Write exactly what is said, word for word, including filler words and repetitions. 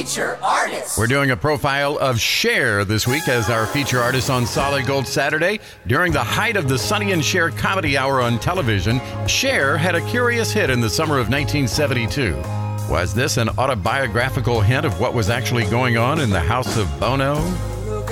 Feature Artist. We're doing a profile of Cher this week as our feature artist on Solid Gold Saturday. During the height of the Sonny and Cher comedy hour on television, Cher had a curious hit in the summer of nineteen seventy-two. Was this an autobiographical hint of what was actually going on in the house of Bono?